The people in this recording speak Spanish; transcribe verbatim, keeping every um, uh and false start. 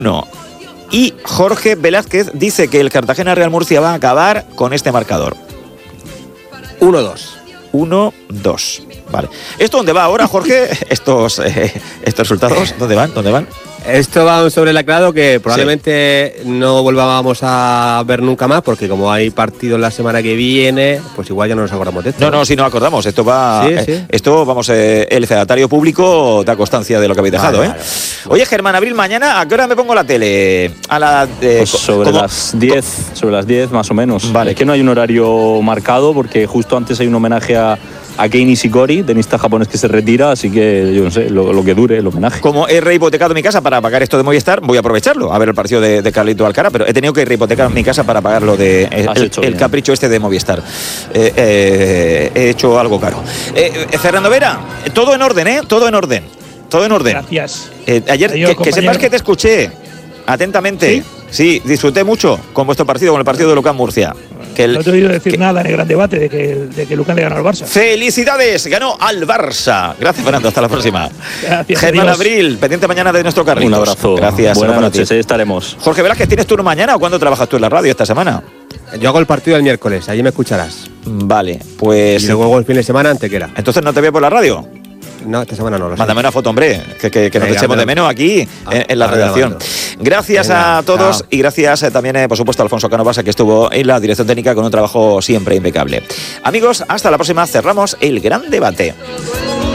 No. Y Jorge Velázquez dice que el Cartagena Real Murcia va a acabar con este marcador. uno dos. uno dos. Vale. ¿Esto dónde va ahora, Jorge? Estos, eh, estos resultados, ¿dónde van? ¿Dónde van? Esto va sobre el aclarado que probablemente sí. no volvamos a ver nunca más, porque como hay partidos la semana que viene, pues igual ya no nos acordamos de esto. No, no, si no acordamos. Esto va. Sí, sí. Eh, esto, vamos, eh, el cedatario público da constancia de lo que habéis dejado, vale, ¿eh? vale, vale. Oye, Germán Abril, mañana, ¿a qué hora me pongo la tele? A la. Eh, pues sobre ¿cómo? las diez, sobre las diez más o menos. Vale. Es que no hay un horario marcado, porque justo antes hay un homenaje a. a Kei Nishikori, tenista japonés que se retira, así que yo no sé, lo, lo que dure el homenaje. Como he rehipotecado mi casa para pagar esto de Movistar, voy a aprovecharlo, a ver el partido de, de Carlito Alcaraz, pero he tenido que rehipotecar mi casa para pagar lo de el, el, el capricho este de Movistar. Eh, eh, he hecho algo caro. Eh, eh, Fernando Vera, todo en orden, ¿eh? Todo en orden. Todo en orden. Gracias. Eh, ayer, Adiós, que, que sepas que te escuché atentamente. ¿Sí? Sí, disfruté mucho con vuestro partido, con el partido de Lucán Murcia. Que el, no te he oído decir que, nada en el gran debate de que, de que Lucán le ganó al Barça. ¡Felicidades! Ganó al Barça. Gracias, Fernando. Hasta la próxima. Gracias. Germán Abril, pendiente mañana de nuestro Carlitos. Un abrazo. Gracias. Buenas noches, ahí estaremos. Jorge Velázquez, ¿tienes turno mañana o cuándo trabajas tú en la radio esta semana? Yo hago el partido el miércoles, allí me escucharás. Vale, pues. Y luego el fin de semana Antequera. Entonces no te veo por la radio. No, esta semana no lo sé. Mándame una foto, hombre, que, que, que nos Venga, echemos de menos aquí ah, en, en la redacción. Gracias Venga, a todos chao. Y gracias eh, también, eh, por supuesto, a Alfonso Canovasa, que estuvo en la dirección técnica con un trabajo siempre impecable. Amigos, hasta la próxima. Cerramos el gran debate.